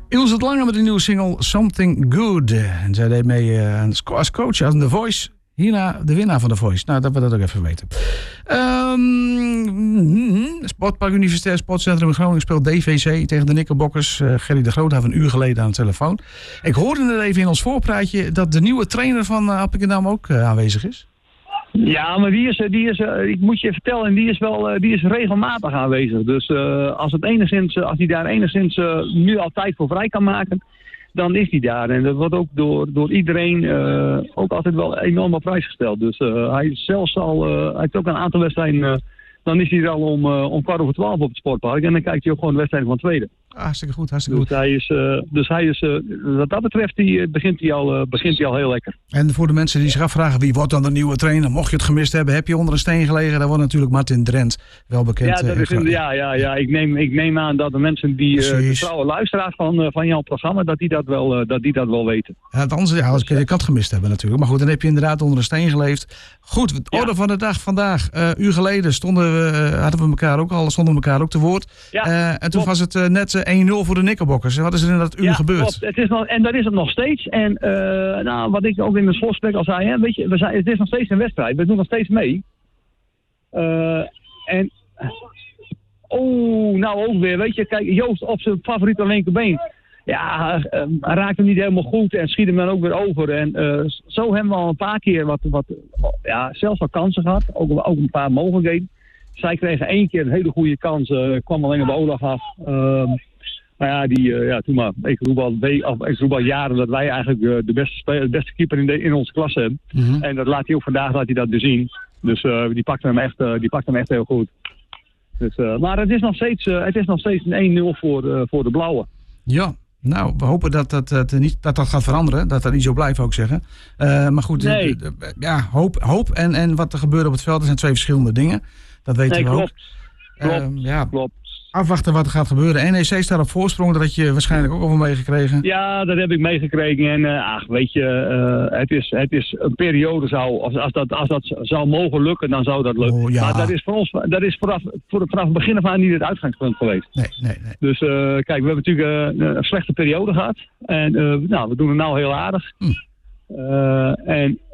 Ilse het Lange met de nieuwe single Something Good. En zij deed mee als coach aan The Voice. Hierna de winnaar van The Voice. Nou, dat we dat ook even weten. Sportpark Universitair Sportcentrum in Groningen speelt DVC tegen de Knickerbockers. Gerry de Groot had een uur geleden aan de telefoon. Ik hoorde net even in ons voorpraatje dat de nieuwe trainer van Appingedam ook aanwezig is. Ja, maar die is ik moet je vertellen, die is regelmatig aanwezig. Dus als hij daar enigszins nu al tijd voor vrij kan maken, dan is hij daar. En dat wordt ook door iedereen ook altijd wel enorm op prijs gesteld. Dus hij is zelfs al, hij heeft ook een aantal wedstrijden, dan is hij er al om 11:15 op het sportpark. En dan kijkt hij ook gewoon de wedstrijden van tweede. Hartstikke goed, hartstikke goed. Dus hij is wat dat betreft, begint hij al heel lekker. En voor de mensen die zich afvragen, wie wordt dan de nieuwe trainer? Mocht je het gemist hebben, heb je onder een steen gelegen? Dan wordt natuurlijk Martin Drent wel bekend. Ja, ik neem aan dat de mensen die de trouwe luisteraars van jouw programma, dat die dat wel weten. Ja, anders, je kan het gemist hebben natuurlijk. Maar goed, dan heb je inderdaad onder een steen geleefd. Goed, het orde van de dag vandaag. Uur geleden stonden we elkaar ook te woord. Ja, en toen was het net 1-0 voor de Knickerbockers. Wat is er in dat uur gebeurd? Klopt. En dat is het nog steeds. En wat ik ook in mijn voorgesprek al zei, hè, weet je, het is nog steeds een wedstrijd. We doen nog steeds mee. Ook weer, weet je, kijk, Joost op zijn favoriete linkerbeen. Ja, hij raakt hem niet helemaal goed en schiet hem dan ook weer over. En zo hebben we al een paar keer zelfs al kansen gehad. Ook een paar mogelijkheden. Zij kregen 1 keer een hele goede kans, kwam alleen op de Olaf af. Toen maar. Ik roep al jaren dat wij eigenlijk de beste keeper in onze klasse hebben. Mm-hmm. En dat laat hij ook vandaag weer zien. Dus die pakt hem echt heel goed. Dus, maar het is nog steeds een 1-0 voor de blauwe. Ja. Nou, we hopen dat gaat veranderen. Dat niet zo blijft, ook zeggen. Maar goed, nee. Hoop en wat er gebeurt op het veld, zijn 2 verschillende dingen. Dat weten we ook. Klopt. Afwachten wat er gaat gebeuren. NEC staat op voorsprong, dat had je waarschijnlijk ook al meegekregen. Ja, dat heb ik meegekregen. En weet je, het is een periode als dat zou mogen lukken, dan zou dat lukken. Oh, ja. Maar dat is vanaf het begin af aan niet het uitgangspunt geweest. Nee. Dus kijk, we hebben natuurlijk een slechte periode gehad. En we doen het nou heel aardig. En